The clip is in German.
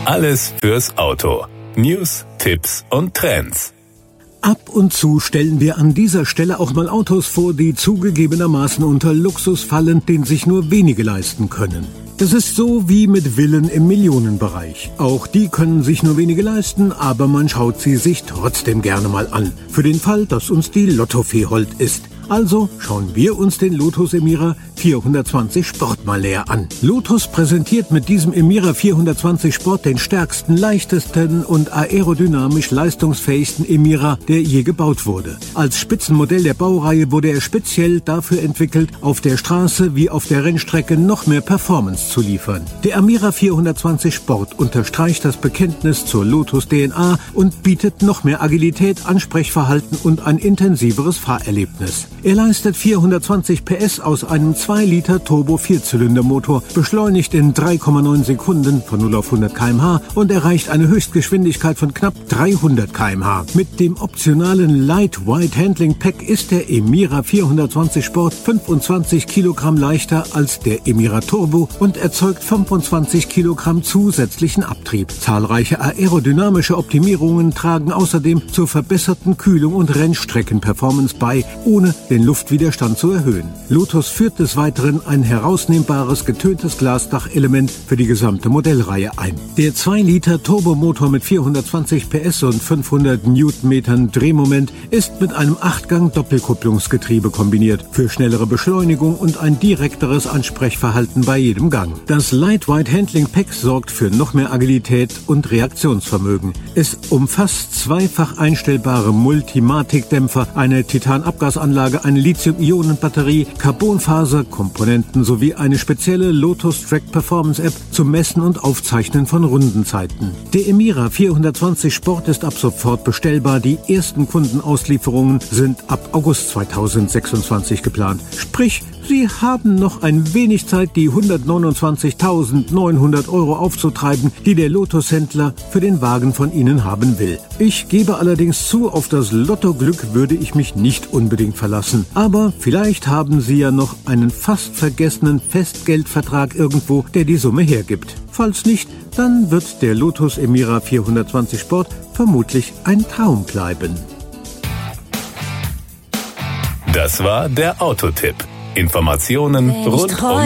Alles fürs Auto. News, Tipps und Trends. Ab und zu stellen wir an dieser Stelle auch mal Autos vor, die zugegebenermaßen unter Luxus fallen, den sich nur wenige leisten können. Das ist so wie mit Villen im Millionenbereich. Auch die können sich nur wenige leisten, aber man schaut sie sich trotzdem gerne mal an. Für den Fall, dass uns die Lottofee hold ist. Also schauen wir uns den Lotus Emira 420 Sport mal näher an. Lotus präsentiert mit diesem Emira 420 Sport den stärksten, leichtesten und aerodynamisch leistungsfähigsten Emira, der je gebaut wurde. Als Spitzenmodell der Baureihe wurde er speziell dafür entwickelt, auf der Straße wie auf der Rennstrecke noch mehr Performance zu liefern. Der Emira 420 Sport unterstreicht das Bekenntnis zur Lotus DNA und bietet noch mehr Agilität, Ansprechverhalten und ein intensiveres Fahrerlebnis. Er leistet 420 PS aus einem 2-Liter Turbo-Vierzylindermotor, beschleunigt in 3,9 Sekunden von 0 auf 100 km/h und erreicht eine Höchstgeschwindigkeit von knapp 300 km/h. Mit dem optionalen Light-Wide Handling Pack ist der Emira 420 Sport 25 Kilogramm leichter als der Emira Turbo und erzeugt 25 Kilogramm zusätzlichen Abtrieb. Zahlreiche aerodynamische Optimierungen tragen außerdem zur verbesserten Kühlung und Rennstreckenperformance bei, ohne den Luftwiderstand zu erhöhen. Lotus führt des Weiteren ein herausnehmbares getöntes Glasdachelement für die gesamte Modellreihe ein. Der 2-Liter Turbomotor mit 420 PS und 500 Newtonmetern Drehmoment ist mit einem 8-Gang-Doppelkupplungsgetriebe kombiniert für schnellere Beschleunigung und ein direkteres Ansprechverhalten bei jedem Gang. Das Light-Wide Handling Pack sorgt für noch mehr Agilität und Reaktionsvermögen. Es umfasst zweifach einstellbare Multimatic-Dämpfer, eine Titanabgasanlage, eine Lithium-Ionen-Batterie, Carbonfaser-Komponenten sowie eine spezielle Lotus Track Performance App zum Messen und Aufzeichnen von Rundenzeiten. Der Emira 420 Sport ist ab sofort bestellbar. Die ersten Kundenauslieferungen sind ab August 2026 geplant. Sprich, Sie haben noch ein wenig Zeit, die 129.900 € aufzutreiben, die der Lotus-Händler für den Wagen von Ihnen haben will. Ich gebe allerdings zu, auf das Lottoglück würde ich mich nicht unbedingt verlassen. Aber vielleicht haben Sie ja noch einen fast vergessenen Festgeldvertrag irgendwo, der die Summe hergibt. Falls nicht, dann wird der Lotus Emira 420 Sport vermutlich ein Traum bleiben. Das war der Autotipp. Informationen rund um